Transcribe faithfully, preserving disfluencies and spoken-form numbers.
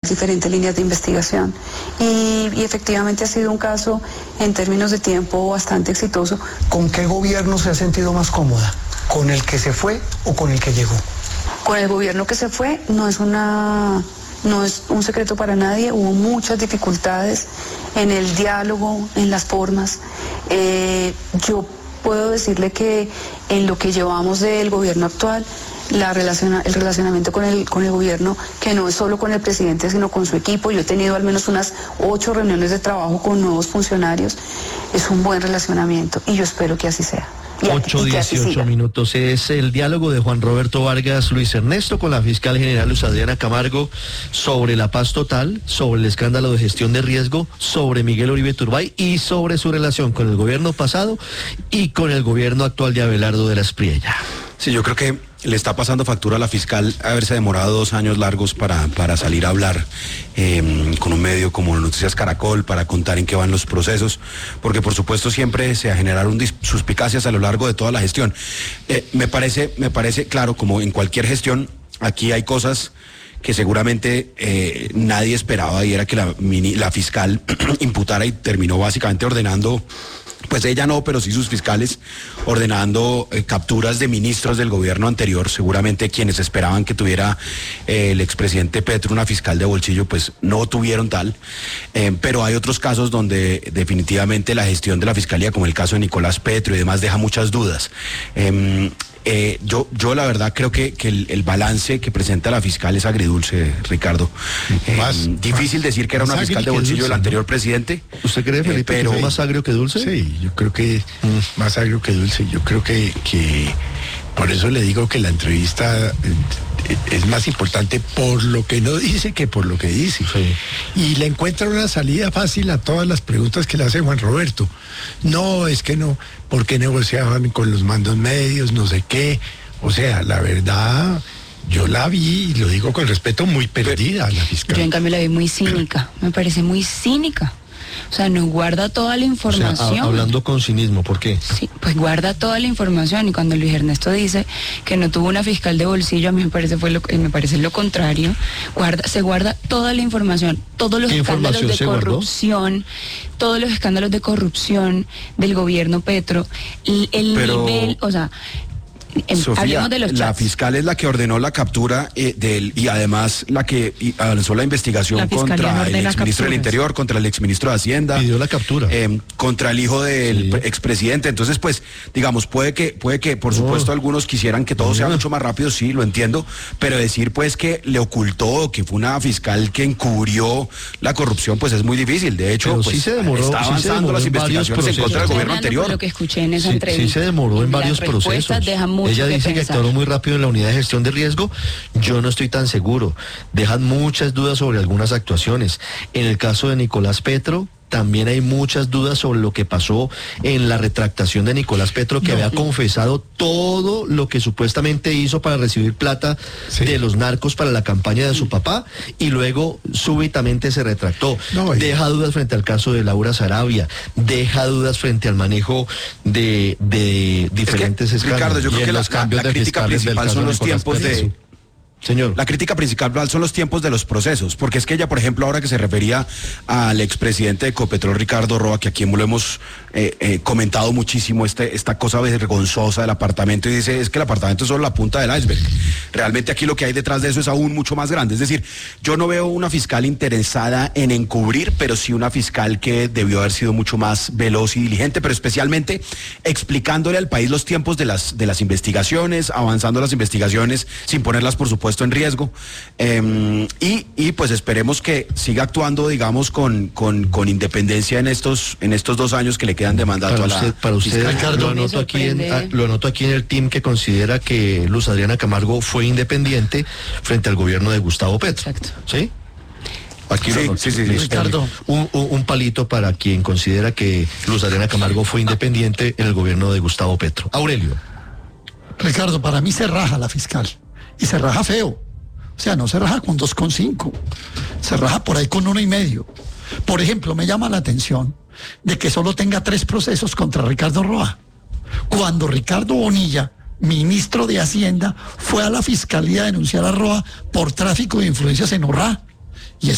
diferentes líneas de investigación. Y, y efectivamente ha sido un caso en términos de tiempo bastante exitoso. ¿Con qué gobierno se ha sentido más cómoda? ¿Con el que se fue o con el que llegó? Con el gobierno que se fue no es una... No es un secreto para nadie, hubo muchas dificultades en el diálogo, en las formas. Eh, yo puedo decirle que en lo que llevamos del gobierno actual, la relaciona, el relacionamiento con el, con el gobierno, que no es solo con el presidente, sino con su equipo. Yo he tenido al menos unas ocho reuniones de trabajo con nuevos funcionarios. Es un buen relacionamiento y yo espero que así sea. ocho dieciocho minutos. Es el diálogo de Juan Roberto Vargas Luis Ernesto con la fiscal general Luz Adriana Camargo sobre la paz total, sobre el escándalo de gestión de riesgo, sobre Miguel Uribe Turbay y sobre su relación con el gobierno pasado y con el gobierno actual de Abelardo de la Espriella. Sí, yo creo que le está pasando factura a la fiscal haberse demorado dos años largos para, para salir a hablar eh, con un medio como Noticias Caracol, para contar en qué van los procesos, porque por supuesto siempre se generaron suspicacias a lo largo de toda la gestión. Eh, me parece, me parece claro, como en cualquier gestión, aquí hay cosas que seguramente eh, nadie esperaba, y era que la, mini, la fiscal imputara y terminó básicamente ordenando, pues ella no, pero sí sus fiscales, ordenando eh, capturas de ministros del gobierno anterior. Seguramente quienes esperaban que tuviera eh, el expresidente Petro una fiscal de bolsillo, pues no tuvieron tal. Eh, pero hay otros casos donde definitivamente la gestión de la fiscalía, como el caso de Nicolás Petro y demás, deja muchas dudas. Eh, Eh, yo, yo la verdad creo que, que el, el balance que presenta la fiscal es agridulce, Ricardo. Eh, más, difícil más, decir que era una fiscal de bolsillo del anterior presidente. ¿Usted cree, Felipe, eh, pero, que fue más agrio que dulce? Sí, yo creo que mm. más agrio que dulce. Yo creo que, que por eso le digo que la entrevista es más importante por lo que no dice que por lo que dice. Sí. Y le encuentra una salida fácil a todas las preguntas que le hace Juan Roberto. No, es que no, ¿por qué negociaban con los mandos medios? No sé qué. O sea, la verdad, yo la vi, y lo digo con respeto, muy perdida a la fiscal. Yo en cambio la vi muy cínica, me parece muy cínica. O sea, no guarda toda la información. O sea, hablando con cinismo, ¿por qué? Sí, pues guarda toda la información, y cuando Luis Ernesto dice que no tuvo una fiscal de bolsillo, a mí me parece fue lo, me parece lo contrario. Guarda, se guarda toda la información, todos los escándalos de corrupción, guardó? todos los escándalos de corrupción del gobierno Petro, y el Pero... nivel, o sea, Sofía, de los la fiscal es la que ordenó la captura eh, del, y además la que avanzó la investigación la contra el exministro del Interior, contra el exministro de Hacienda. Pidió la captura. Eh, contra el hijo del sí. expresidente. Entonces, pues, digamos, puede que, puede que, por supuesto, oh. algunos quisieran que todo oh. sea mucho más rápido, sí, lo entiendo, pero decir, pues, que le ocultó, que fue una fiscal que encubrió la corrupción, pues es muy difícil. De hecho, pero pues, sí se demoró, está avanzando sí las investigaciones en contra del gobierno anterior. Lo que escuché en esa sí, entrevista. Sí se demoró en varios procesos. Ella que dice pensar. que actuaron muy rápido en la unidad de gestión de riesgo. Yo no estoy tan seguro. Dejan muchas dudas sobre algunas actuaciones. En el caso de Nicolás Petro, también hay muchas dudas sobre lo que pasó en la retractación de Nicolás Petro, que no, había confesado todo lo que supuestamente hizo para recibir plata sí. de los narcos para la campaña de su papá, y luego súbitamente se retractó. No, deja dudas frente al caso de Laura Sarabia, deja dudas frente al manejo de, de diferentes es que, escándalos. Ricardo, yo creo que los la, cambios la, la crítica principal son los tiempos de... Señor. La crítica principal son los tiempos de los procesos, porque es que ella, por ejemplo, ahora que se refería al expresidente de Ecopetrol, Ricardo Roa, que aquí lo hemos eh, eh, comentado muchísimo, este, esta cosa vergonzosa del apartamento, y dice, es que el apartamento es solo la punta del iceberg. Realmente aquí lo que hay detrás de eso es aún mucho más grande. Es decir, yo no veo una fiscal interesada en encubrir, pero sí una fiscal que debió haber sido mucho más veloz y diligente, pero especialmente explicándole al país los tiempos de las, de las investigaciones, avanzando las investigaciones sin ponerlas, por supuesto, en riesgo, eh, y, y pues esperemos que siga actuando, digamos, con, con, con independencia en estos, en estos dos años que le quedan de mandato para a la usted, para usted Ricardo, lo anoto aquí en, a, lo anoto aquí en el team que considera que Luz Adriana Camargo fue independiente frente al gobierno de Gustavo Petro. Exacto. ¿Sí? Aquí sí, lo sí, sí, sí, Ricardo. Un, un, un palito para quien considera que Luz Adriana Camargo fue independiente en el gobierno de Gustavo Petro. Aurelio. Ricardo, para mí se raja la fiscal. Y se raja feo. O sea, no se raja con dos coma cinco. Se raja por ahí con uno y medio. Por ejemplo, me llama la atención de que solo tenga tres procesos contra Ricardo Roa. Cuando Ricardo Bonilla, ministro de Hacienda, fue a la fiscalía a denunciar a Roa por tráfico de influencias en Urrá.